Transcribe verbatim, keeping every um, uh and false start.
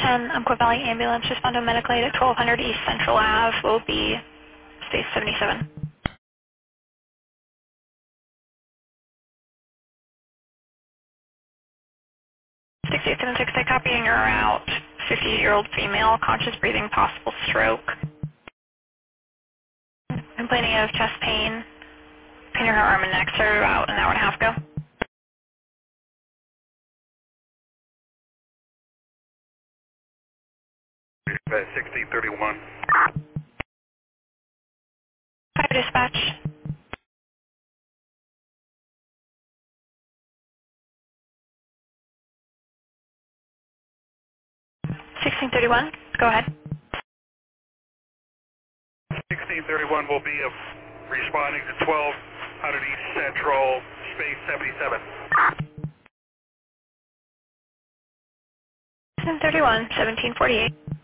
ten, Umpqua Valley Ambulance, respond to a medical aid at twelve hundred East Central Ave, will be space seventy-seven. six eight seven six, I copy, and you're out. fifty-eight-year-old female, conscious breathing, possible stroke. Complaining of chest pain. Pain in her arm and neck, started about an hour and a half ago. sixteen thirty-one. Fire dispatch. sixteen thirty-one, go ahead. sixteen thirty-one will be a, responding to twelve hundred East Central, space seventy-seven. sixteen thirty-one, seventeen forty-eight.